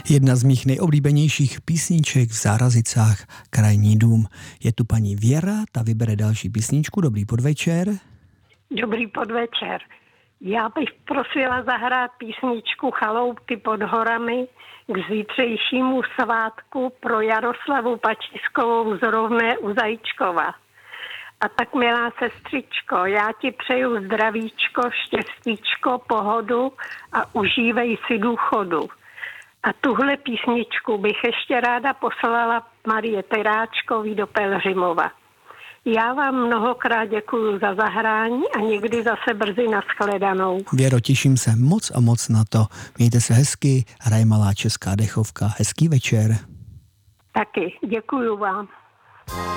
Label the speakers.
Speaker 1: Jedna z mých nejoblíbenějších písniček v Zárazicách, Krajní dům. Je tu paní Věra, ta vybere další písničku. Dobrý podvečer.
Speaker 2: Dobrý podvečer. Já bych prosila zahrát písničku Chaloupky pod horami k zítřejšímu svátku pro Jaroslavu Pačískovou z Rovné u Zajíčkova. A tak, milá sestřičko, já ti přeju zdravíčko, štěstíčko, pohodu a užívej si důchodu. A tuhle písničku bych ještě ráda poslala Marie Teráčkový do Pelhřimova. Já vám mnohokrát děkuju za zahrání a někdy zase brzy nashledanou.
Speaker 1: Věro, těším se moc a moc na to. Mějte se hezky, hraje Malá česká dechovka. Hezký večer.
Speaker 2: Taky, děkuju vám.